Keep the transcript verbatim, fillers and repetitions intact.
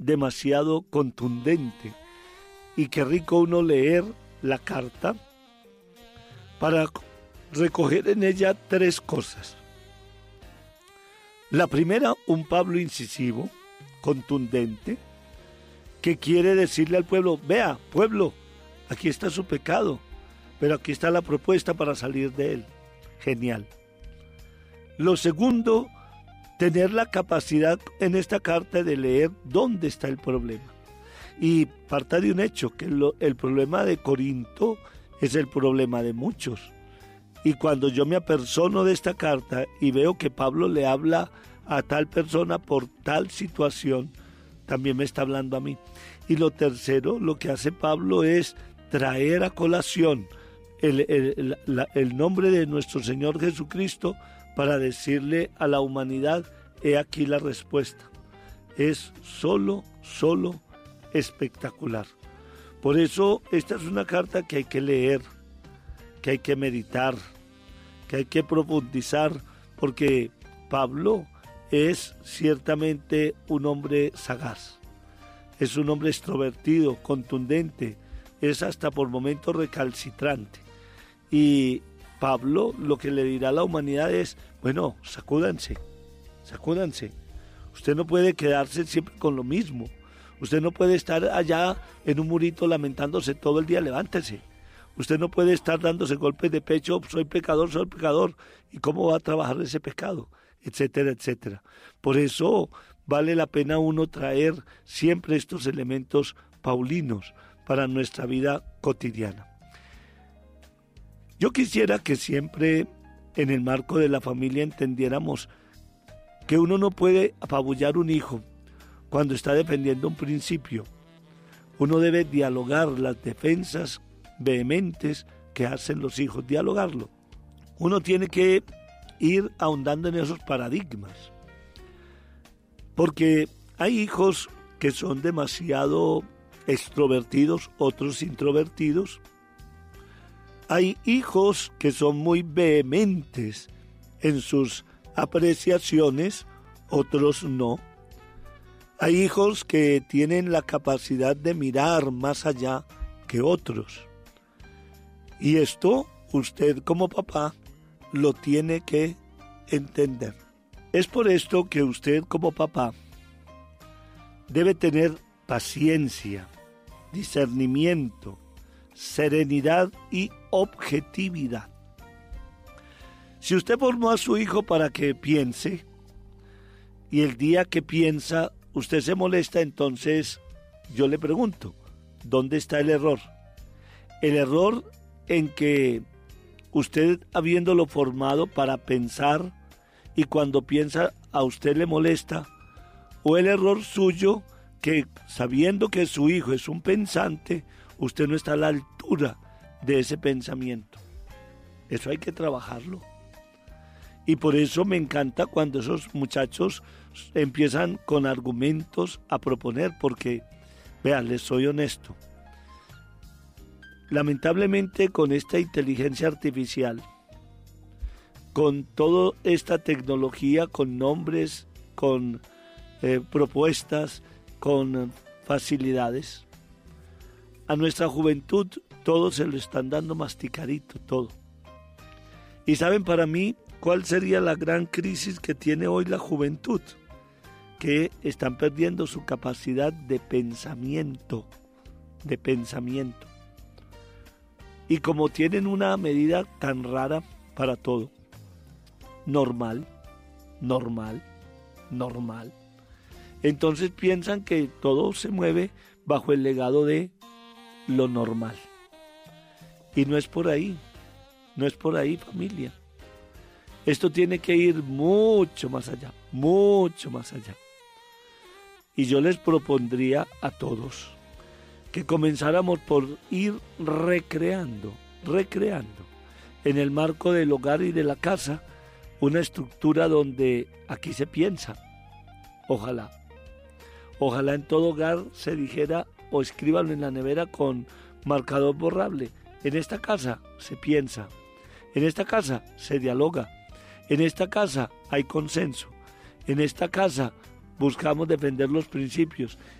demasiado contundente. Y qué rico uno leer la carta para recoger en ella tres cosas. La primera, un Pablo incisivo, contundente, que quiere decirle al pueblo: vea, pueblo, aquí está su pecado, pero aquí está la propuesta para salir de él. Genial. Lo segundo, tener la capacidad en esta carta de leer dónde está el problema. Y parta de un hecho, que lo, el problema de Corinto es el problema de muchos. Y cuando yo me apersono de esta carta y veo que Pablo le habla a tal persona por tal situación, también me está hablando a mí. Y lo tercero, lo que hace Pablo es traer a colación el, el, el, el nombre de nuestro Señor Jesucristo para decirle a la humanidad: he aquí la respuesta. Es solo, solo espectacular. Por eso esta es una carta que hay que leer, que hay que meditar, que hay que profundizar, porque Pablo es ciertamente un hombre sagaz, es un hombre extrovertido, contundente, es hasta por momentos recalcitrante. Y Pablo lo que le dirá a la humanidad es: bueno, sacúdanse, sacúdanse. Usted no puede quedarse siempre con lo mismo. Usted no puede estar allá en un murito lamentándose todo el día. Levántese. Usted no puede estar dándose golpes de pecho: soy pecador, soy pecador. ¿Y cómo va a trabajar ese pecado? Etcétera, etcétera. Por eso vale la pena uno traer siempre estos elementos paulinos para nuestra vida cotidiana. Yo quisiera que siempre en el marco de la familia entendiéramos que uno no puede apabullar un hijo cuando está defendiendo un principio. Uno debe dialogar las defensas vehementes que hacen los hijos, dialogarlo. Uno tiene que ir ahondando en esos paradigmas, porque hay hijos que son demasiado extrovertidos, otros introvertidos. Hay hijos que son muy vehementes en sus apreciaciones, otros no. Hay hijos que tienen la capacidad de mirar más allá que otros. Y esto usted como papá lo tiene que entender. Es por esto que usted como papá debe tener paciencia, discernimiento, serenidad y objetividad. Si usted formó a su hijo para que piense, y el día que piensa usted se molesta, entonces yo le pregunto: ¿dónde está el error? El error en que usted, habiéndolo formado para pensar, y cuando piensa a usted le molesta, o el error suyo que, sabiendo que su hijo es un pensante, usted no está a la altura de ese pensamiento. Eso hay que trabajarlo. Y por eso me encanta cuando esos muchachos empiezan con argumentos a proponer, porque, vean, les soy honesto, lamentablemente con esta inteligencia artificial, con toda esta tecnología, con nombres, con eh, propuestas, con facilidades, a nuestra juventud todo se lo están dando masticadito, todo. Y saben, para mí, ¿cuál sería la gran crisis que tiene hoy la juventud? Que están perdiendo su capacidad de pensamiento, de pensamiento. Y como tienen una medida tan rara para todo, normal, normal, normal, entonces piensan que todo se mueve bajo el legado de lo normal. Y no es por ahí, no es por ahí, familia. Esto tiene que ir mucho más allá, mucho más allá. Y yo les propondría a todos que comenzáramos por ir recreando, recreando en el marco del hogar y de la casa una estructura donde aquí se piensa. Ojalá, ojalá en todo hogar se dijera, o escríbanlo en la nevera con marcador borrable: en esta casa se piensa, en esta casa se dialoga, en esta casa hay consenso, en esta casa buscamos defender los principios,